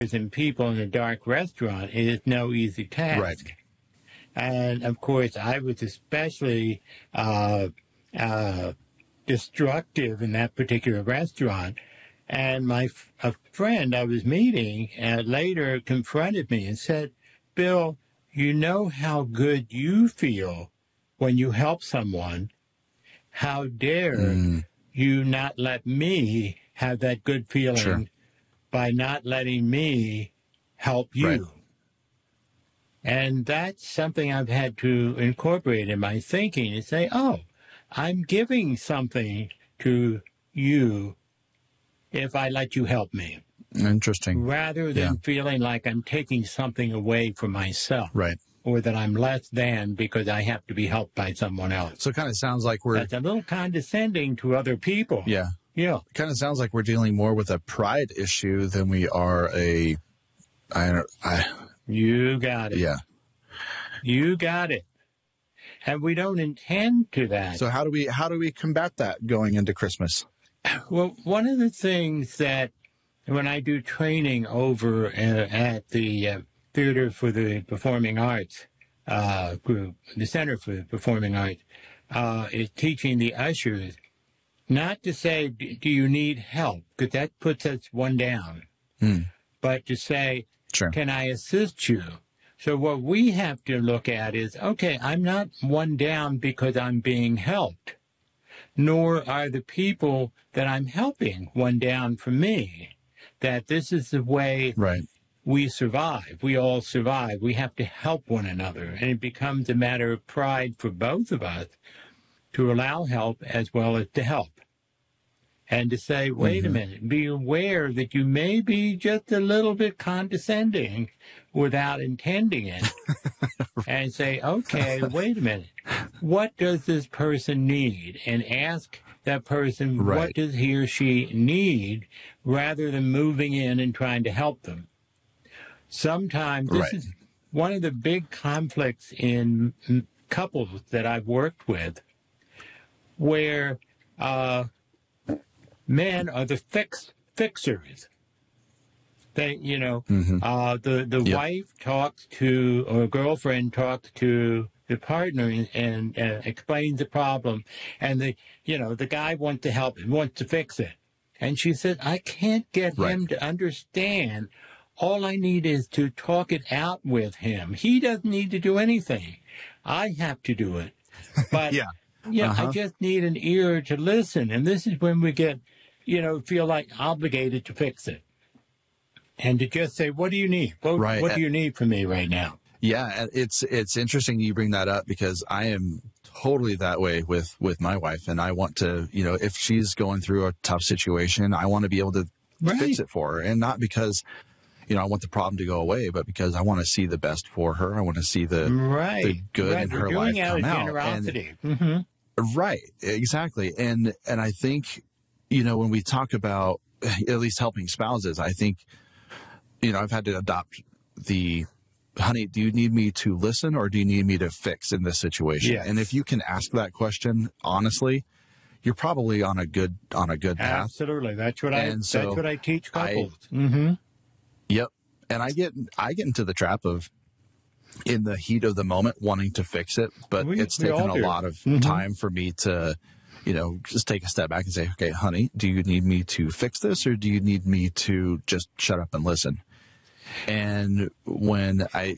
and people in a dark restaurant is no easy task. Right. And of course, I was especially destructive in that particular restaurant. And a friend I was meeting later confronted me and said, Bill, you know how good you feel when you help someone. How dare you not let me have that good feeling by not letting me help you? Right. And that's something I've had to incorporate in my thinking and say, oh, I'm giving something to you if I let you help me. Interesting. Rather than feeling like I'm taking something away from myself. Right. Or that I'm less than because I have to be helped by someone else. So it kind of sounds like That's a little condescending to other people. Yeah. Yeah. It kind of sounds like we're dealing more with a pride issue than we are You got it. Yeah. You got it. And we don't intend to that. So how do we combat that going into Christmas? Well, one of the things that when I do training over at the Theater for the Performing Arts group, the Center for the Performing Arts, is teaching the ushers not to say, do you need help? Because that puts us one down. But to say, can I assist you? So what we have to look at is, okay, I'm not one down because I'm being helped, nor are the people that I'm helping one down from me. That this is the way we survive. We all survive. We have to help one another. And it becomes a matter of pride for both of us to allow help as well as to help. And to say, wait a minute, be aware that you may be just a little bit condescending without intending it. And say, okay, wait a minute, what does this person need? And ask that person, what does he or she need, rather than moving in and trying to help them. Sometimes this is one of the big conflicts in couples that I've worked with, where men are the fixers. They, the wife talks to, or girlfriend talks to the partner and explains the problem, and the guy wants to help, wants to fix it, and she said, I can't get him to understand. All I need is to talk it out with him. He doesn't need to do anything. I have to do it. But I just need an ear to listen, and this is when we get, feel like obligated to fix it. And to just say, what do you need? What do you need from me right now? Yeah, it's interesting you bring that up, because I am totally that way with my wife. And I want to, if she's going through a tough situation, I want to be able to fix it for her. And not because, I want the problem to go away, but because I want to see the best for her. I want to see the good in her life come out. Generosity. Right, exactly. And I think, when we talk about at least helping spouses, I think, I've had to adopt the, honey, do you need me to listen or do you need me to fix in this situation? Yes. And if you can ask that question honestly, you're probably on a good path. Absolutely. That's what I teach couples. Yep. And I get into the trap of, in the heat of the moment, wanting to fix it, but it's taken a lot of time for me to, just take a step back and say, okay, honey, do you need me to fix this or do you need me to just shut up and listen? And when I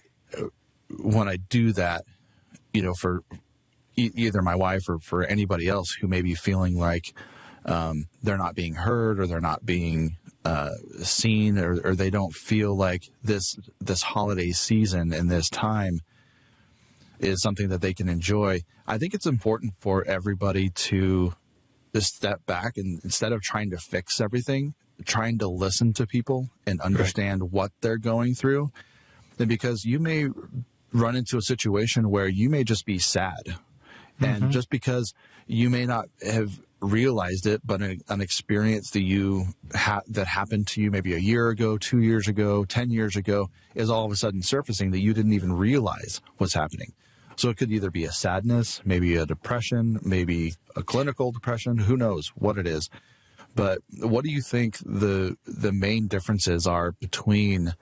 do that, for either my wife or for anybody else who may be feeling like they're not being heard or they're not being seen, or they don't feel like this holiday season and this time is something that they can enjoy, I think it's important for everybody to just step back and, instead of trying to fix everything, trying to listen to people and understand what they're going through. And because you may run into a situation where you may just be sad, and just because you may not have realized it, but an experience that that happened to you maybe a year ago, 2 years ago, 10 years ago, is all of a sudden surfacing that you didn't even realize was happening. So it could either be a sadness, maybe a depression, maybe a clinical depression, who knows what it is. But what do you think the main differences are between